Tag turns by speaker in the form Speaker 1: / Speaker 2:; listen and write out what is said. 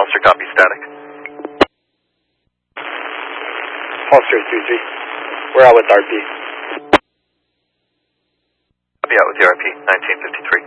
Speaker 1: Officer, copy static.
Speaker 2: Officer 3-3. We're out with RP.
Speaker 1: Copy out with the RP, 1953.